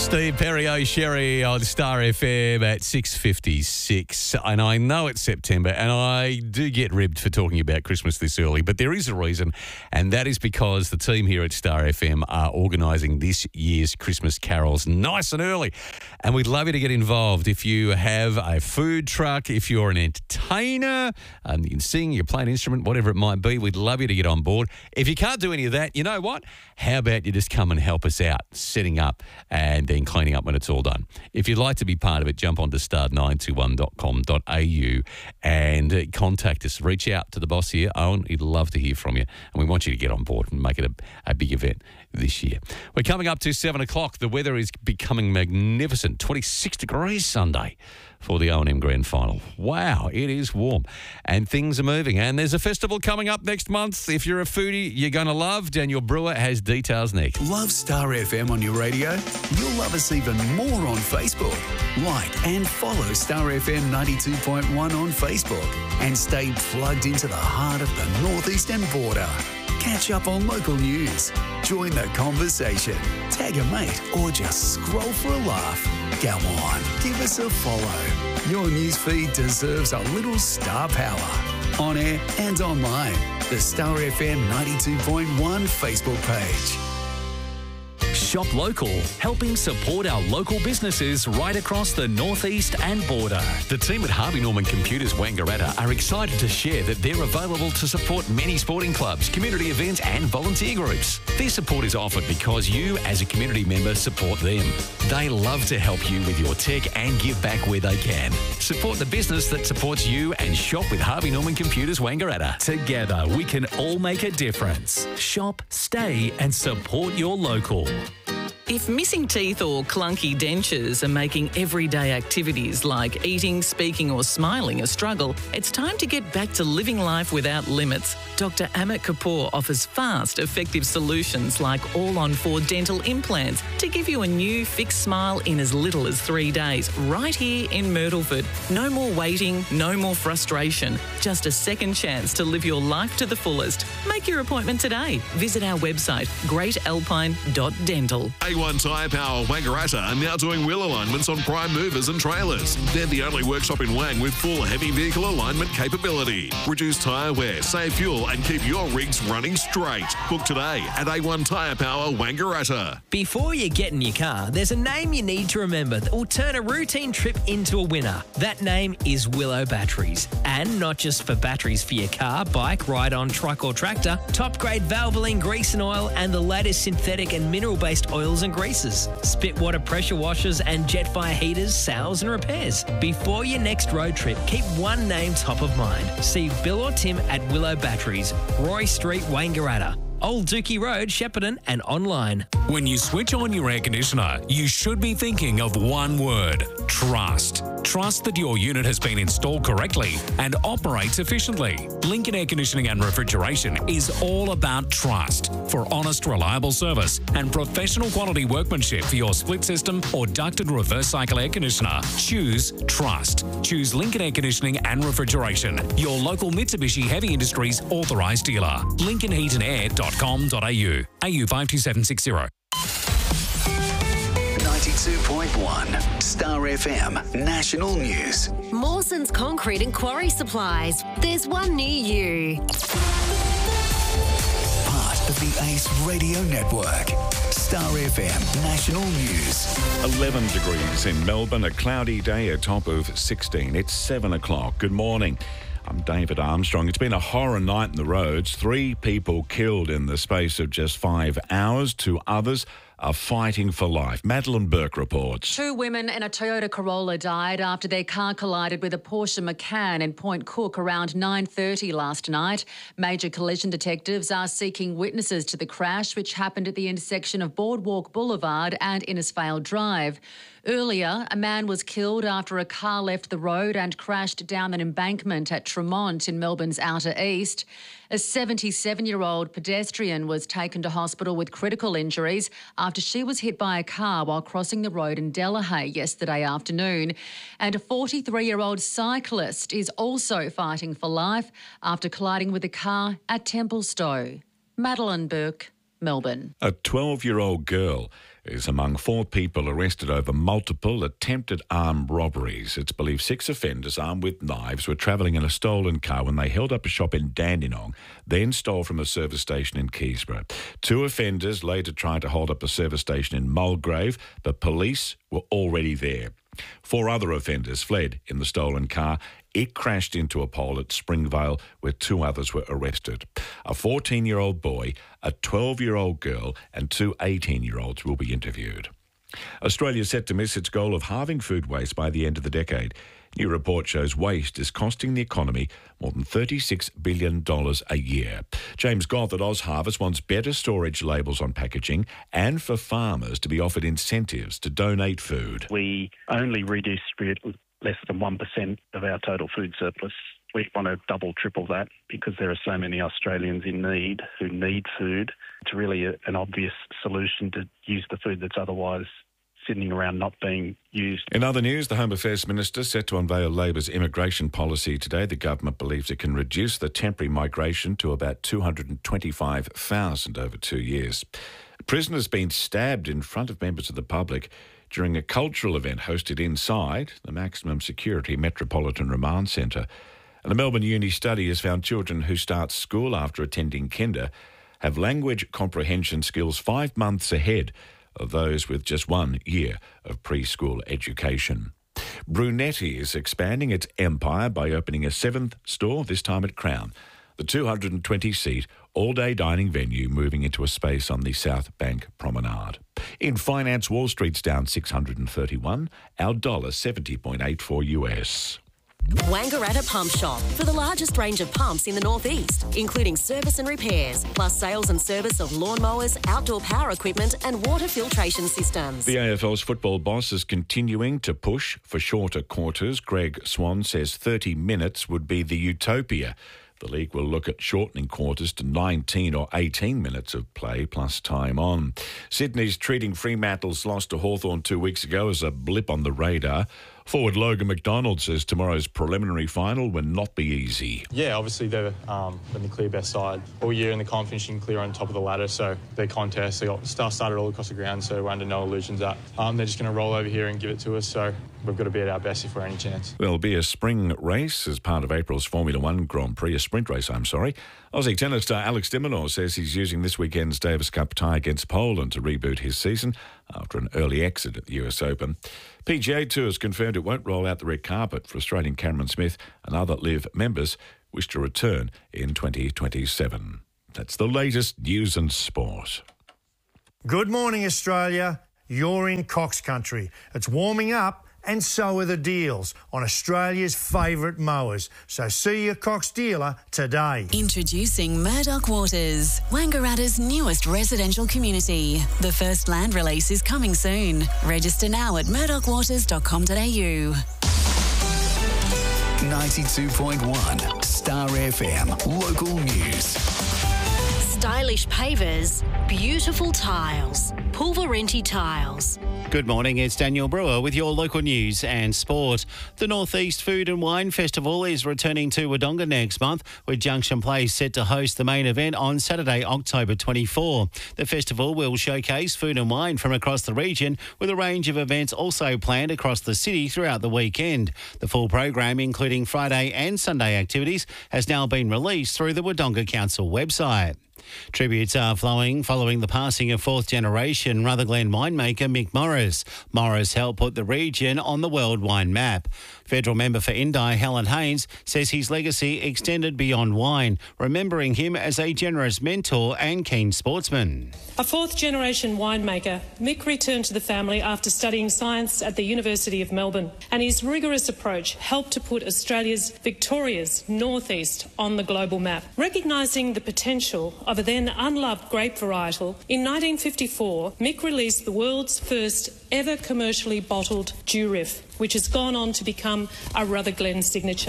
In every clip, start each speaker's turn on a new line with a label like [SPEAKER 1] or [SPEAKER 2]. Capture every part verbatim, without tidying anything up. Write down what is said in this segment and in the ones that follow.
[SPEAKER 1] Steve Perry O'Sherry on Star F M at six fifty-six. And I know it's September and I do get ribbed for talking about Christmas this early, but there is a reason, and that is because the team here at Star F M are organising this year's Christmas carols nice and early. And we'd love you to get involved. If you have a food truck, if you're an entertainer, um, you can sing, you play an instrument, whatever it might be, we'd love you to get on board. If you can't do any of that, you know what? How about you just come and help us out setting up and then cleaning up when it's all done. If you'd like to be part of it, jump on to star nine two one dot com dot a u and uh, contact us. Reach out to the boss here, Owen. He'd love to hear from you, and we want you to get on board and make it a, a big event this year. We're coming up to seven o'clock. The weather is becoming magnificent. twenty-six degrees Sunday for the O and M Grand Final. Wow, it is warm and things are moving. And there's a festival coming up next month. If you're a foodie, you're going to love. Daniel Brewer has details next.
[SPEAKER 2] Love Star F M on your radio? You'll love us even more on Facebook. Like and follow Star F M ninety-two point one on Facebook and stay plugged into the heart of the northeastern border. Catch up on local news, join the conversation, tag a mate, or just scroll for a laugh. Go on, give us a follow. Your newsfeed deserves a little star power. On air and online, the Star F M ninety-two point one Facebook page.
[SPEAKER 3] Shop local, helping support our local businesses right across the northeast and border.
[SPEAKER 1] The team at Harvey Norman Computers Wangaratta are excited to share that they're available to support many sporting clubs, community events and volunteer groups. Their support is offered because you, as a community member, support them. They love to help you with your tech and give back where they can. Support the business that supports you and shop with Harvey Norman Computers Wangaratta.
[SPEAKER 3] Together, we can all make a difference. Shop, stay and support your local.
[SPEAKER 4] If missing teeth or clunky dentures are making everyday activities like eating, speaking or smiling a struggle, it's time to get back to living life without limits. Doctor Amit Kapoor offers fast, effective solutions like all-on-four dental implants to give you a new fixed smile in as little as three days, right here in Myrtleford. No more waiting, no more frustration. Just a second chance to live your life to the fullest. Make your appointment today. Visit our website, great alpine dot dental.
[SPEAKER 5] A one Tyre Power Wangaratta are now doing wheel alignments on prime movers and trailers. They're the only workshop in Wang with full heavy vehicle alignment capability. Reduce tyre wear, save fuel and keep your rigs running straight. Book today at A one Tyre Power Wangaratta.
[SPEAKER 6] Before you get in your car, there's a name you need to remember that will turn a routine trip into a winner. That name is Willow Batteries. And not just for batteries for your car, bike, ride-on, truck or tractor, top-grade Valvoline grease and oil and the latest synthetic and mineral-based oils and greases, spit water pressure washers and jet fire heaters, sales and repairs. Before your next road trip, keep one name top of mind. See Bill or Tim at Willow Batteries, Roy Street, Wangaratta, Old Dookie Road, Shepparton and online.
[SPEAKER 7] When you switch on your air conditioner, you should be thinking of one word: trust. Trust that your unit has been installed correctly and operates efficiently. Lincoln Air Conditioning and Refrigeration is all about trust. For honest, reliable service and professional quality workmanship for your split system or ducted reverse cycle air conditioner, choose trust. Choose Lincoln Air Conditioning and Refrigeration, your local Mitsubishi Heavy Industries authorised dealer. lincoln heat and air dot com dot a u. A U five two seven six zero.
[SPEAKER 2] ninety-two point one Star F M National News.
[SPEAKER 8] Mawson's Concrete and Quarry Supplies. There's one near you.
[SPEAKER 2] Part of the Ace Radio Network. Star F M National News.
[SPEAKER 9] eleven degrees in Melbourne, a cloudy day, a top of sixteen. It's seven o'clock. Good morning. I'm David Armstrong. It's been a horror night in the roads. Three people killed in the space of just five hours. Two others are fighting for life. Madeline Burke reports.
[SPEAKER 10] Two women and a Toyota Corolla died after their car collided with a Porsche Macan in Point Cook around nine thirty last night. Major collision detectives are seeking witnesses to the crash, which happened at the intersection of Boardwalk Boulevard and Innisfail Drive. Earlier, a man was killed after a car left the road and crashed down an embankment at Tremont in Melbourne's outer east. A seventy-seven-year-old pedestrian was taken to hospital with critical injuries after she was hit by a car while crossing the road in Delahaye yesterday afternoon. And a forty-three-year-old cyclist is also fighting for life after colliding with a car at Templestowe. Madeline Burke, Melbourne.
[SPEAKER 9] A twelve-year-old girl is among four people arrested over multiple attempted armed robberies. It's believed six offenders armed with knives were travelling in a stolen car when they held up a shop in Dandenong, then stole from a service station in Keysborough. Two offenders later tried to hold up a service station in Mulgrave, but police were already there. Four other offenders fled in the stolen car. It crashed into a pole at Springvale where two others were arrested. A fourteen-year-old boy, a twelve-year-old girl and two eighteen-year-olds will be interviewed. Australia is set to miss its goal of halving food waste by the end of the decade. New report shows waste is costing the economy more than thirty-six billion dollars a year. James Goth at OzHarvest wants better storage labels on packaging and for farmers to be offered incentives to donate food.
[SPEAKER 11] We only redistribute less than one percent of our total food surplus. We want to double, triple that because there are so many Australians in need who need food. It's really a, an obvious solution to use the food that's otherwise sitting around not being used.
[SPEAKER 9] In other news, the Home Affairs Minister set to unveil Labor's immigration policy today. The government believes it can reduce the temporary migration to about two hundred twenty-five thousand over two years. A prisoner has been stabbed in front of members of the public during a cultural event hosted inside the maximum security Metropolitan Remand Centre. And a Melbourne Uni study has found children who start school after attending kinder have language comprehension skills five months ahead of those with just one year of preschool education. Brunetti is expanding its empire by opening a seventh store, this time at Crown. The two hundred twenty seat all-day dining venue moving into a space on the South Bank Promenade. In finance, Wall Street's down six hundred thirty-one, our dollar seventy point eight four U S.
[SPEAKER 12] Wangaratta Pump Shop for the largest range of pumps in the northeast, including service and repairs, plus sales and service of lawnmowers, outdoor power equipment and water filtration systems.
[SPEAKER 9] The A F L's football boss is continuing to push for shorter quarters. Greg Swan says thirty minutes would be the utopia. The league will look at shortening quarters to nineteen or eighteen minutes of play plus time on. Sydney's treating Fremantle's loss to Hawthorn two weeks ago as a blip on the radar. Forward Logan McDonald says tomorrow's preliminary final will not be easy.
[SPEAKER 13] Yeah, obviously they're um, been the clear best side all year in the comp, finishing clear on top of the ladder. So their contest, they got stuff started all across the ground, so we're under no illusions that um, they're just going to roll over here and give it to us. So we've got to be at our best if we're any chance.
[SPEAKER 9] There'll be a spring race as part of April's Formula One Grand Prix, a sprint race, I'm sorry. Aussie tennis star Alex de Minaur says he's using this weekend's Davis Cup tie against Poland to reboot his season after an early exit at the U S Open. P G A Tour has confirmed it won't roll out the red carpet for Australian Cameron Smith and other LIV members wish to return in twenty twenty-seven. That's the latest news and sport.
[SPEAKER 14] Good morning, Australia. You're in Cox Country. It's warming up and so are the deals on Australia's favourite mowers. So see your Cox dealer today.
[SPEAKER 15] Introducing Murdoch Waters, Wangaratta's newest residential community. The first land release is coming soon. Register now at murdoch waters dot com dot a u.
[SPEAKER 2] ninety-two point one Star F M Local News.
[SPEAKER 8] Stylish pavers, beautiful tiles, Pulverenti Tiles.
[SPEAKER 16] Good morning, it's Daniel Brewer with your local news and sport. The Northeast Food and Wine Festival is returning to Wodonga next month, with Junction Place set to host the main event on Saturday, October twenty-fourth. The festival will showcase food and wine from across the region, with a range of events also planned across the city throughout the weekend. The full program, including Friday and Sunday activities, has now been released through the Wodonga Council website. Tributes are flowing following the passing of fourth-generation Rutherglen winemaker Mick Morris. Morris helped put the region on the world wine map. Federal member for Indi, Helen Haynes, says his legacy extended beyond wine, remembering him as a generous mentor and keen sportsman.
[SPEAKER 17] A fourth-generation winemaker, Mick returned to the family after studying science at the University of Melbourne, and his rigorous approach helped to put Australia's Victoria's northeast on the global map. Recognising the potential of a then unloved grape varietal, in nineteen fifty-four, Mick released the world's first ever commercially bottled Durif, which has gone on to become a Rutherglen signature.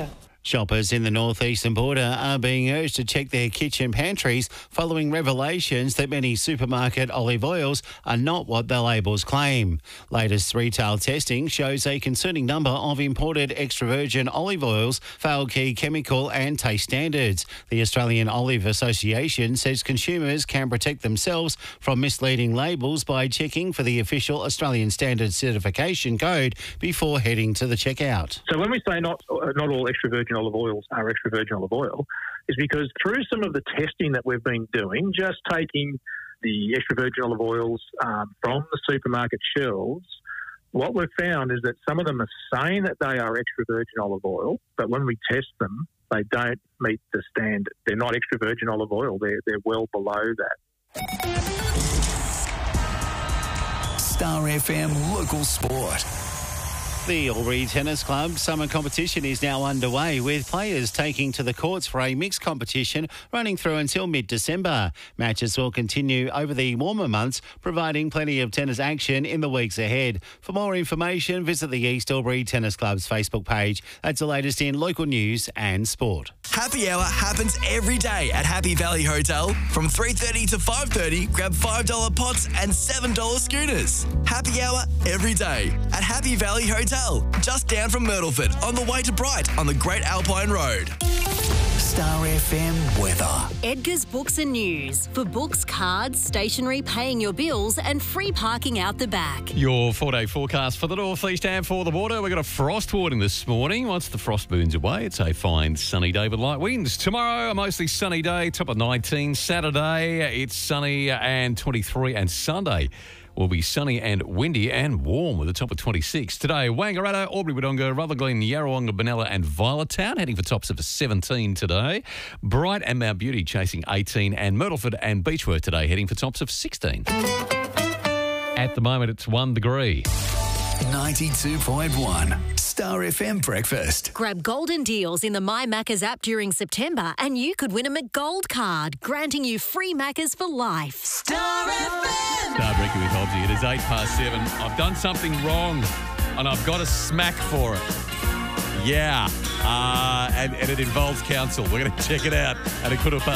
[SPEAKER 16] Shoppers in the northeastern border are being urged to check their kitchen pantries following revelations that many supermarket olive oils are not what their labels claim. Latest retail testing shows a concerning number of imported extra virgin olive oils fail key chemical and taste standards. The Australian Olive Association says consumers can protect themselves from misleading labels by checking for the official Australian Standard Certification Code before heading to the checkout.
[SPEAKER 18] So when we say not not all extra virgin olive oils are extra virgin olive oil, is because through some of the testing that we've been doing, just taking the extra virgin olive oils um, from the supermarket shelves, what we've found is that some of them are saying that they are extra virgin olive oil, but when we test them, they don't meet the standard. They're not extra virgin olive oil. They're, they're well below that.
[SPEAKER 2] Star F M Local Sport.
[SPEAKER 16] The Albury Tennis Club summer competition is now underway, with players taking to the courts for a mixed competition running through until mid-December. Matches will continue over the warmer months, providing plenty of tennis action in the weeks ahead. For more information, visit the East Albury Tennis Club's Facebook page. That's the latest in local news and sport.
[SPEAKER 19] Happy Hour happens every day at Happy Valley Hotel. From three thirty to five thirty, grab five dollar pots and seven dollar schooners. Happy Hour every day at Happy Valley Hotel, just down from Myrtleford on the way to Bright on the Great Alpine Road.
[SPEAKER 2] Star F M weather.
[SPEAKER 12] Edgar's Books and News. For books, cards, stationery, paying your bills and free parking out the back.
[SPEAKER 1] Your four-day forecast for the northeast and for the border. We've got a frost warning this morning. Once the frost moves away, it's a fine sunny day with light winds. Tomorrow, a mostly sunny day, top of nineteen. Saturday, it's sunny and twenty-three. And Sunday will be sunny and windy and warm with a top of twenty-six. Today, Wangaratta, Albury-Wodonga, Rutherglen, Yarrawonga, Benalla and Violettown heading for tops of seventeen today. Bright and Mount Beauty chasing eighteen, and Myrtleford and Beechworth today heading for tops of sixteen. At the moment, it's one degree.
[SPEAKER 2] ninety-two point one Star F M Breakfast.
[SPEAKER 12] Grab golden deals in the My Maccas app during September and you could win a McGold card, granting you free Maccas for life. Star F M!
[SPEAKER 1] Star Breaking with Hobbsy. It is eight past seven. I've done something wrong and I've got a smack for it. Yeah. Uh, and, and it involves council. We're going to check it out. And it could have